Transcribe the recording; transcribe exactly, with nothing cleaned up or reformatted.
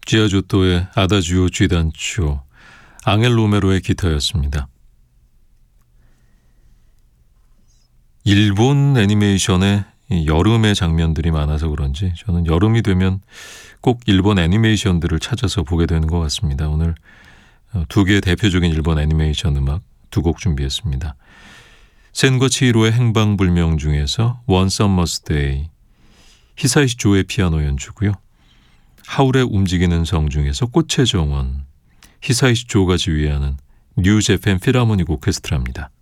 지아조토의 아다지오 쥐단초, 앙헬 로메로의 기타였습니다. 일본 애니메이션에 여름의 장면들이 많아서 그런지 저는 여름이 되면 꼭 일본 애니메이션들을 찾아서 보게 되는 것 같습니다. 오늘 두 개의 대표적인 일본 애니메이션 음악 두 곡 준비했습니다. 센과 치히로의 행방불명 중에서 One Summer's Day, 히사이시 조의 피아노 연주고요. 하울의 움직이는 성 중에서 꽃의 정원, 히사이시 조가 지휘하는 뉴 재팬 필하모닉 오케스트라입니다.